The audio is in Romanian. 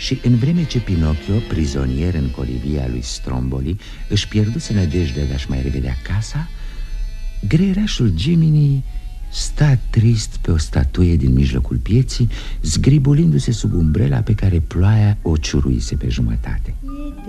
Și în vreme ce Pinocchio, prizonier în colivia lui Stromboli, își pierduse nădejdea de a-și mai revedea casa, greierașul Gemini sta trist pe o statuie din mijlocul pieții, zgribulindu-se sub umbrela pe care ploaia o ciuruise pe jumătate.